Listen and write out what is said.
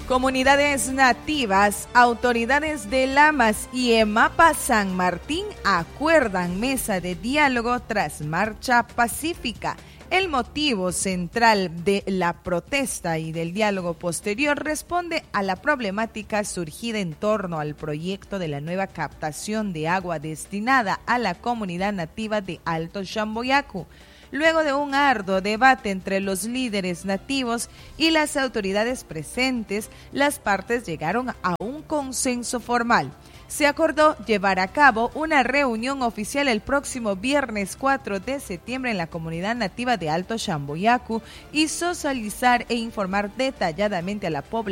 Comunidades nativas, autoridades de Lamas y EMAPA San Martín acuerdan mesa de diálogo tras marcha pacífica. El motivo central de la protesta y del diálogo posterior responde a la problemática surgida en torno al proyecto de la nueva captación de agua destinada a la comunidad nativa de Alto Shamboyacu. Luego de un arduo debate entre los líderes nativos y las autoridades presentes, las partes llegaron a un consenso formal. Se acordó llevar a cabo una reunión oficial el próximo viernes 4 de septiembre en la comunidad nativa de Alto Shamboyacu y socializar e informar detalladamente a la población